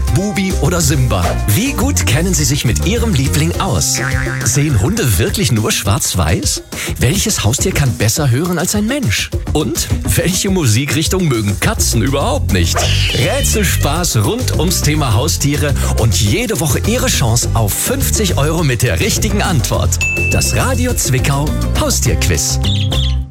Bobo, Bubi oder Simba? Wie gut kennen Sie sich mit Ihrem Liebling aus? Sehen Hunde wirklich nur schwarz-weiß? Welches Haustier kann besser hören als ein Mensch? Und welche Musikrichtung mögen Katzen überhaupt nicht? Rätselspaß rund ums Thema Haustiere und jede Woche Ihre Chance auf 50 € mit der richtigen Antwort. Das Radio Zwickau Haustierquiz.